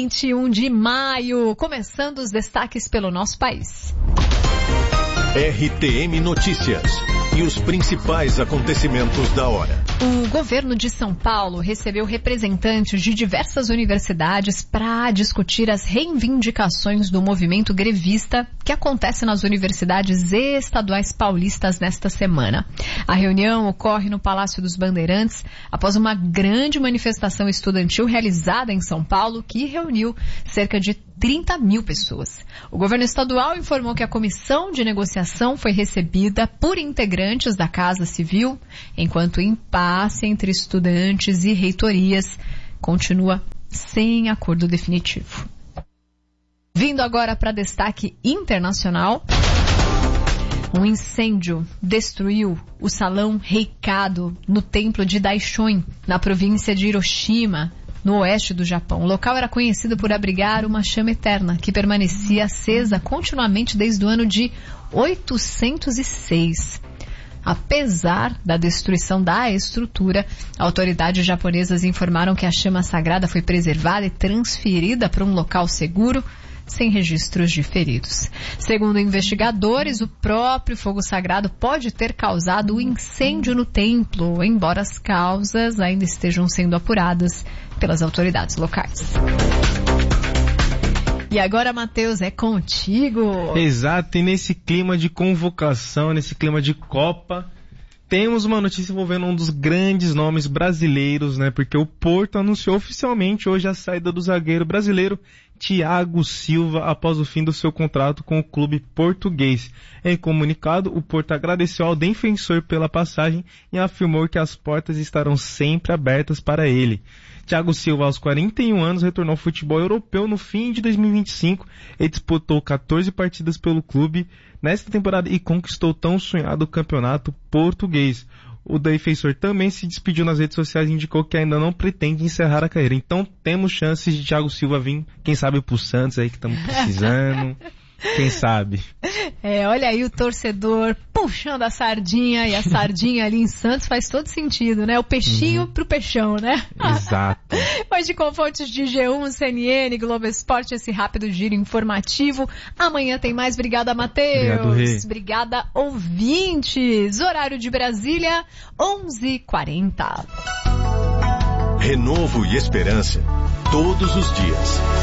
21 de maio, começando os destaques pelo nosso país. RTM Notícias e os principais acontecimentos da hora. O governo de São Paulo recebeu representantes de diversas universidades para discutir as reivindicações do movimento grevista que acontece nas universidades estaduais paulistas nesta semana. A reunião ocorre no Palácio dos Bandeirantes após uma grande manifestação estudantil realizada em São Paulo que reuniu cerca de 30 mil pessoas. O governo estadual informou que a comissão de negociação foi recebida por integrantes da Casa Civil, enquanto o impasse entre estudantes e reitorias continua sem acordo definitivo. Vindo agora para destaque internacional, um incêndio destruiu o Salão Heikado no templo de Daishoin, na província de Hiroshima, no oeste do Japão. O local era conhecido por abrigar uma chama eterna que permanecia acesa continuamente desde o ano de 806. Apesar da destruição da estrutura, autoridades japonesas informaram que a chama sagrada foi preservada e transferida para um local seguro, sem registros de feridos. Segundo investigadores, o próprio fogo sagrado pode ter causado o incêndio no templo, embora as causas ainda estejam sendo apuradas pelas autoridades locais. E agora, Matheus, é contigo. Exato, e nesse clima de convocação, nesse clima de Copa, temos uma notícia envolvendo um dos grandes nomes brasileiros, né? Porque o Porto anunciou oficialmente hoje a saída do zagueiro brasileiro Thiago Silva após o fim do seu contrato com o clube português. Em comunicado, o Porto agradeceu ao defensor pela passagem e afirmou que as portas estarão sempre abertas para ele. Thiago Silva, aos 41 anos, retornou ao futebol europeu no fim de 2025 e disputou 14 partidas pelo clube nesta temporada e conquistou o tão sonhado campeonato português. O defensor também se despediu nas redes sociais e indicou que ainda não pretende encerrar a carreira. Então temos chances de Thiago Silva vir, quem sabe, pro Santos aí que estamos precisando. Quem sabe? Olha aí o torcedor puxando a sardinha, e a sardinha ali em Santos faz todo sentido, né? O peixinho pro peixão, né? Exato. Hoje com fontes de G1, CNN, Globo Esporte, esse rápido giro informativo. Amanhã tem mais. Obrigada, Matheus. Obrigado, Rê. Obrigada, ouvintes. Horário de Brasília, 11h40. Renovo e esperança todos os dias.